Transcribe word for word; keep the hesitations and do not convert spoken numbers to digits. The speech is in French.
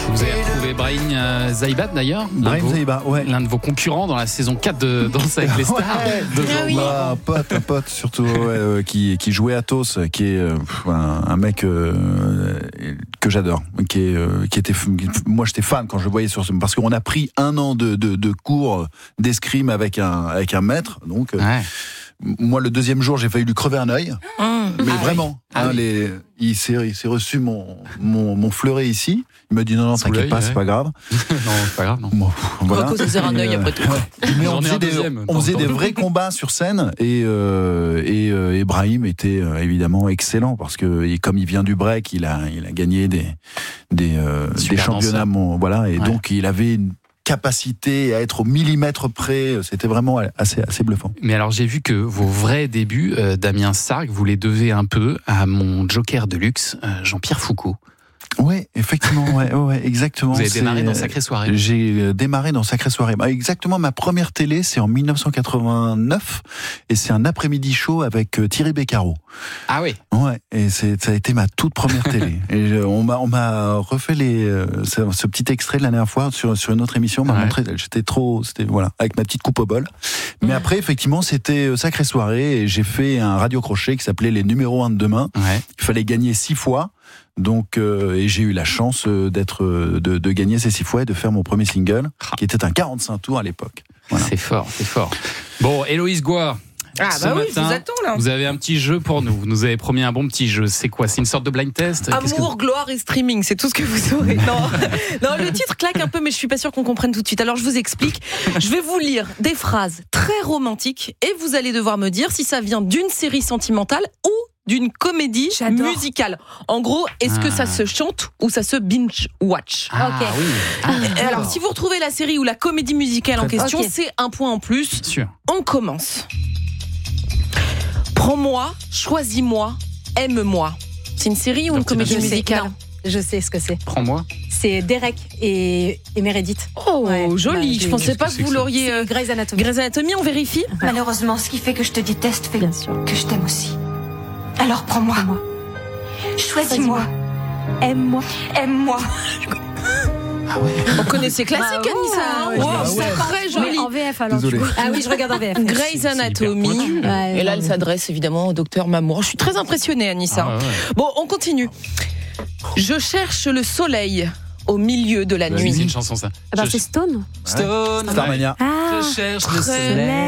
Vous avez retrouvé Brahim euh, Zaïbat d'ailleurs, l'un de, Brahim vos, Zaïbat, ouais. l'un de vos concurrents dans la saison quatre de Danse avec les stars. Ouais. Deux Ah ans. oui. Bah, un pote, un pote surtout, ouais, euh, qui, qui jouait à Tos, qui est euh, un, un mec euh, que j'adore, qui est, euh, qui était, moi j'étais fan quand je le voyais sur ce, parce qu'on a pris un an de, de, de cours d'escrime avec un, avec un maître, donc. Euh, Ouais. Moi, le deuxième jour, j'ai failli lui crever un œil. Mmh. Mais Ah vraiment, Ah hein, oui. les, il, s'est, il s'est reçu mon, mon, mon fleuret ici. Il m'a dit non, non, Sous t'inquiète l'œil, pas, ouais. c'est pas grave. non, c'est pas grave, non. Bon, voilà. Quoi, ça sert un œil Et, euh, après tout. Mais J'en on ai faisait un des, deuxième, on faisait dans- des dans- vrais combats sur scène et, euh, et, euh, et Brahim était euh, évidemment excellent parce que et comme il vient du break, il a, il a gagné des, des, euh, Super des championnats, danseur. mon, voilà, et Ouais. donc il avait une capacité à être au millimètre près. C'était vraiment assez, assez bluffant. Mais alors j'ai vu que vos vrais débuts, euh, Damien Sargue, vous les devez un peu à mon joker de luxe, euh, Jean-Pierre Foucault. Oui, effectivement, ouais, ouais, exactement. Vous avez C'est- démarré dans Sacrée Soirée. J'ai démarré dans Sacrée Soirée. Bah, exactement, ma première télé, c'est en dix-neuf cent quatre-vingt-neuf, et c'est un après-midi show avec euh, Thierry Beccaro. Ah oui. Ouais, et c'est, ça a été ma toute première télé. Et je- on m'a, on m'a refait les, euh, ce, ce petit extrait de la dernière fois sur, sur une autre émission. On m'a Ouais. montré, j'étais trop, c'était voilà, avec ma petite coupe au bol. Mais après, effectivement, c'était euh, Sacrée Soirée, et j'ai fait un radio crochet qui s'appelait Les numéros un de demain. Ouais. Il fallait gagner six fois. Donc, euh, et j'ai eu la chance euh, d'être, euh, de, de gagner ces six fois et de faire mon premier single, qui était un quarante-cinq tours à l'époque. Voilà. C'est fort, c'est fort. Bon, Héloïse Goua. Ah ce bah oui, je matin, vous attends là. Vous avez un petit jeu pour nous. Vous nous avez promis un bon petit jeu. C'est quoi? C'est une sorte de blind test? Qu'est-ce que- Amour, gloire et streaming, c'est tout ce que vous saurez. Non, non, le titre claque un peu, mais je suis pas sûre qu'on comprenne tout de suite. Alors je vous explique. Je vais vous lire des phrases très romantiques et vous allez devoir me dire si ça vient d'une série sentimentale ou d'une comédie J'adore. musicale. En gros, est-ce que Ah. ça se chante ou ça se binge watch? Ah Ok. oui. Ah, Et alors, si vous retrouvez la série ou la comédie musicale en Très question, Ok. c'est un point en plus. sûr. On commence. Prends-moi, choisis-moi, aime-moi. C'est une série ou une Donc, comédie je sais, musicale? non, je sais ce que c'est. Prends-moi. C'est Derek et, et Meredith. Oh, Ouais, joli. bah, je je- pensais qu'est-ce pas que que c'est vous que ça l'auriez. euh, Grey's Anatomy. Grey's Anatomy, on vérifie. Malheureusement, ce qui fait que je te déteste fait Bien sûr. que je t'aime aussi. Alors prends-moi. Prends-moi. Choisis-moi. Aime-moi. Aime-moi. On connaît ces classiques, Bah ouais, Anissa. hein. ouais, Wow, ouais. c'est très Mais joli. en V F alors. Désolé. du coup. Ah oui, je regarde en V F. Grey's C'est- c'est hyper Anatomy. pointu. Ouais, Et là, non, elle mais- s'adresse évidemment au docteur Mamour. Je suis très impressionnée, Anissa. Ah ouais, ouais. Bon, on continue. Je cherche le soleil au milieu de la Vas-y, nuit. c'est une chanson ça. Ah bah, Je- c'est Stone. Stone. Starmania. Ah, Je cherche le Très soleil.